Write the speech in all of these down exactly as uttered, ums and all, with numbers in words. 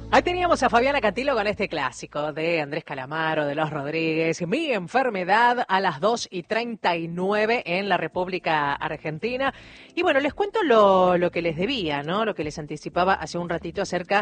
Ahí teníamos a Fabiana Cantilo con este clásico de Andrés Calamaro, de Los Rodríguez, Mi Enfermedad, a las dos y treinta y nueve en la República Argentina. Y bueno, les cuento lo, lo que les debía, ¿no? Lo que les anticipaba hace un ratito acerca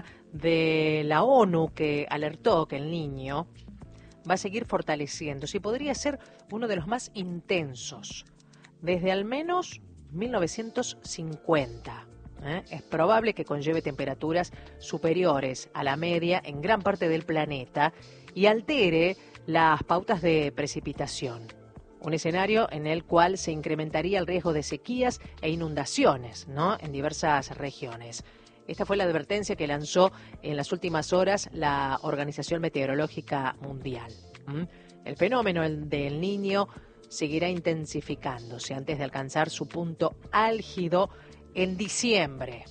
de la ONU, que alertó que el niño va a seguir fortaleciéndose y podría ser uno de los más intensos desde al menos mil novecientos cincuenta. ¿Eh? Es probable que conlleve temperaturas superiores a la media en gran parte del planeta y altere las pautas de precipitación. Un escenario en el cual se incrementaría el riesgo de sequías e inundaciones, ¿no?, en diversas regiones. Esta fue la advertencia que lanzó en las últimas horas la Organización Meteorológica Mundial. ¿Mm? El fenómeno del Niño seguirá intensificándose antes de alcanzar su punto álgido en diciembre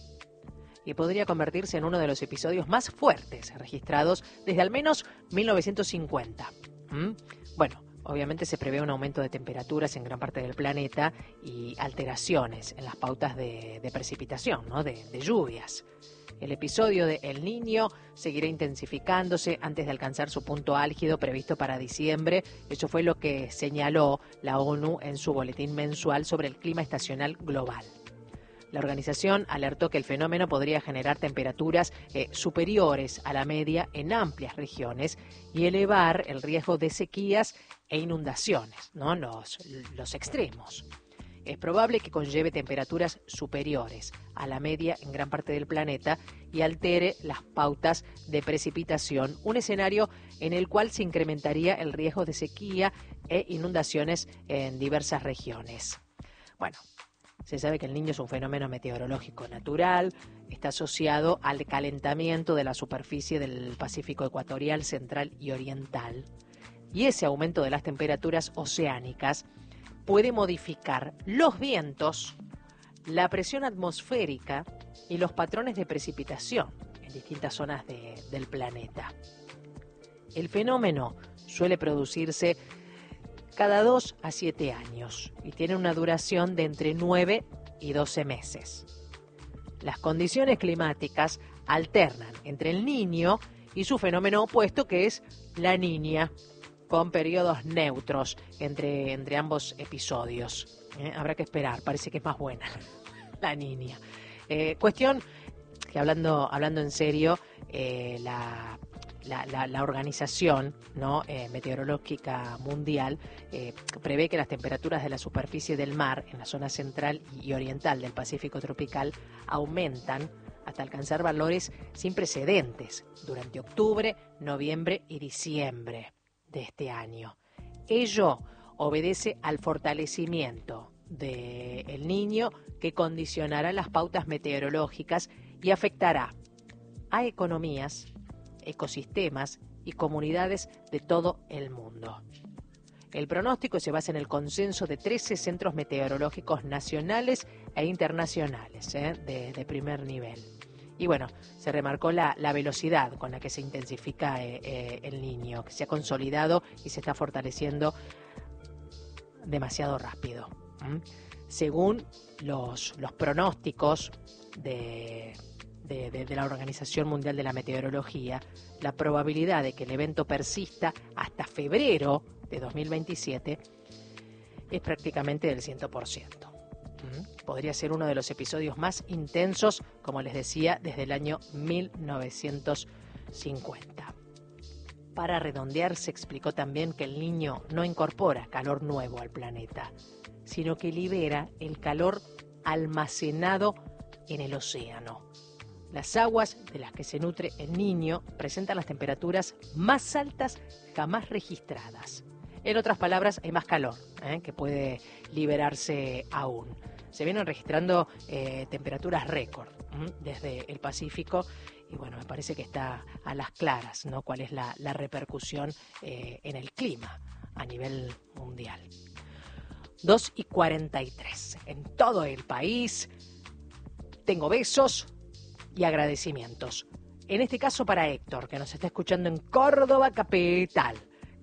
y podría convertirse en uno de los episodios más fuertes registrados desde al menos mil novecientos cincuenta. ¿Mm? Bueno, obviamente se prevé un aumento de temperaturas en gran parte del planeta y alteraciones en las pautas de, de precipitación, ¿no?, de, de lluvias. El episodio de El Niño seguirá intensificándose antes de alcanzar su punto álgido previsto para diciembre. Eso fue lo que señaló la ONU en su boletín mensual sobre el clima estacional global. La organización alertó que el fenómeno podría generar temperaturas eh, superiores a la media en amplias regiones y elevar el riesgo de sequías e inundaciones, ¿no?, los, los extremos. Es probable que conlleve temperaturas superiores a la media en gran parte del planeta y altere las pautas de precipitación, un escenario en el cual se incrementaría el riesgo de sequía e inundaciones en diversas regiones. Bueno, se sabe que el Niño es un fenómeno meteorológico natural, está asociado al calentamiento de la superficie del Pacífico ecuatorial, central y oriental. Y ese aumento de las temperaturas oceánicas puede modificar los vientos, la presión atmosférica y los patrones de precipitación en distintas zonas de, del planeta. El fenómeno suele producirse cada dos a siete años y tiene una duración de entre nueve y doce meses. Las condiciones climáticas alternan entre el Niño y su fenómeno opuesto, que es la Niña, con periodos neutros entre, entre ambos episodios. ¿Eh? Habrá que esperar, parece que es más buena la Niña. Eh, cuestión que hablando, hablando en serio, eh, la... La, la, la organización, ¿no?, eh, meteorológica mundial eh, prevé que las temperaturas de la superficie del mar en la zona central y oriental del Pacífico tropical aumentan hasta alcanzar valores sin precedentes durante octubre, noviembre y diciembre de este año. Ello obedece al fortalecimiento del Niño, que condicionará las pautas meteorológicas y afectará a economías, ecosistemas y comunidades de todo el mundo. El pronóstico se basa en el consenso de trece centros meteorológicos nacionales e internacionales, ¿eh? de, de primer nivel. Y bueno, se remarcó la, la velocidad con la que se intensifica eh, eh, el Niño, que se ha consolidado y se está fortaleciendo demasiado rápido. ¿Mm? Según los, los pronósticos de... De, de, de la Organización Mundial de la Meteorología, la probabilidad de que el evento persista hasta febrero de dos mil veintisiete es prácticamente del cien por ciento. ¿Mm? Podría ser uno de los episodios más intensos, como les decía, desde el año mil novecientos cincuenta. Para redondear, se explicó también que el Niño no incorpora calor nuevo al planeta, sino que libera el calor almacenado en el océano. Las aguas de las que se nutre el Niño presentan las temperaturas más altas jamás registradas. En otras palabras, hay más calor, ¿eh?, que puede liberarse aún. Se vienen registrando eh, temperaturas récord ¿eh? desde el Pacífico y bueno, me parece que está a las claras, ¿no?, cuál es la, la repercusión eh, en el clima a nivel mundial. dos y cuarenta y tres. En todo el país tengo besos y agradecimientos. En este caso para Héctor, que nos está escuchando en Córdoba capital,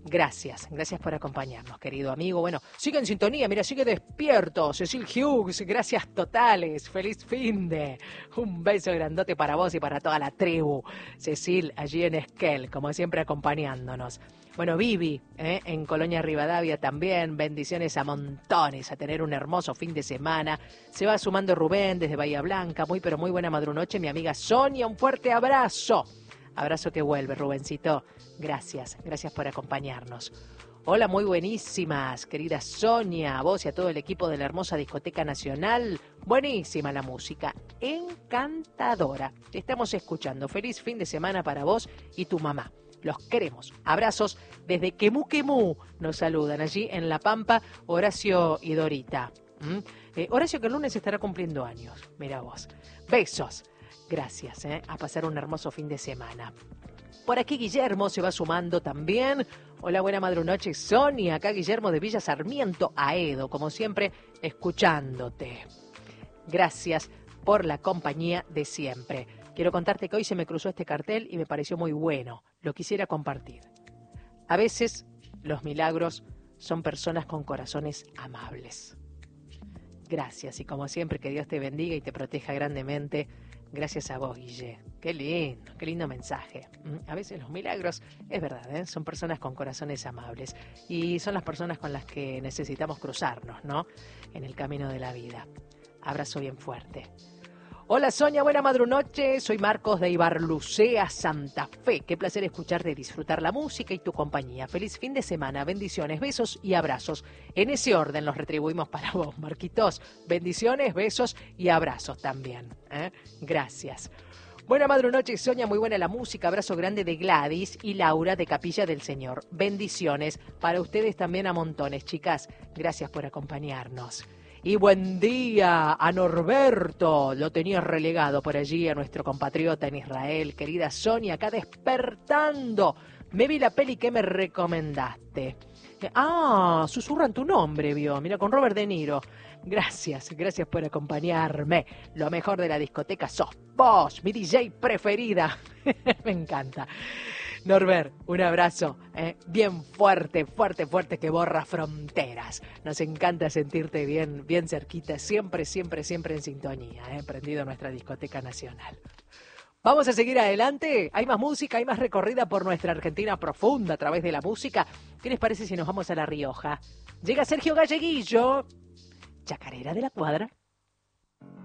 Gracias, gracias por acompañarnos, querido amigo. Bueno, sigue en sintonía, mira, sigue despierto. Cecil Hughes, gracias totales. Feliz finde. Un beso grandote para vos y para toda la tribu. Cecil, allí en Esquel, como siempre acompañándonos. Bueno, Vivi, ¿eh? en Colonia Rivadavia también. Bendiciones a montones, a tener un hermoso fin de semana. Se va sumando Rubén desde Bahía Blanca. Muy, pero muy buena madrunoche. Mi amiga Sonia, un fuerte abrazo. Abrazo que vuelve, Rubencito. Gracias, gracias por acompañarnos. Hola, muy buenísimas, querida Sonia, a vos y a todo el equipo de la hermosa Discoteca Nacional. Buenísima la música, encantadora. Te estamos escuchando. Feliz fin de semana para vos y tu mamá. Los queremos. Abrazos desde Quemú Quemú. Nos saludan allí en La Pampa, Horacio y Dorita. ¿Mm? Eh, Horacio que el lunes estará cumpliendo años. Mira vos. Besos. Gracias, ¿eh? A pasar un hermoso fin de semana. Por aquí Guillermo se va sumando también. Hola, buena madrunoche, Sonia. Acá Guillermo de Villa Sarmiento, Aedo, como siempre, escuchándote. Gracias por la compañía de siempre. Quiero contarte que hoy se me cruzó este cartel y me pareció muy bueno. Lo quisiera compartir. A veces los milagros son personas con corazones amables. Gracias y como siempre que Dios te bendiga y te proteja grandemente. Gracias a vos, Guille. Qué lindo, qué lindo mensaje. A veces los milagros, es verdad, ¿eh? Son personas con corazones amables y son las personas con las que necesitamos cruzarnos, ¿no? En el camino de la vida. Abrazo bien fuerte. Hola Sonia, buena madrunoche. Soy Marcos de Ibarlucea, Santa Fe. Qué placer escucharte y disfrutar la música y tu compañía. Feliz fin de semana, bendiciones, besos y abrazos. En ese orden los retribuimos para vos, Marquitos. Bendiciones, besos y abrazos también. ¿eh? Gracias. Buena madrunoche, Sonia, muy buena la música. Abrazo grande de Gladys y Laura de Capilla del Señor. Bendiciones para ustedes también a montones, chicas. Gracias por acompañarnos. Y buen día a Norberto, lo tenía relegado por allí a nuestro compatriota en Israel. Querida Sonia, acá despertando. Me vi la peli que me recomendaste. Ah, susurran tu nombre, vio. Mira, con Robert De Niro. Gracias, gracias por acompañarme. Lo mejor de la discoteca sos vos, mi D J preferida. Me encanta. Norbert, un abrazo eh, bien fuerte, fuerte, fuerte que borra fronteras. Nos encanta sentirte bien, bien cerquita, siempre, siempre, siempre en sintonía, eh, prendido nuestra discoteca nacional. Vamos a seguir adelante, hay más música, hay más recorrida por nuestra Argentina profunda a través de la música. ¿Qué les parece si nos vamos a La Rioja? Llega Sergio Galleguillo, chacarera de la cuadra.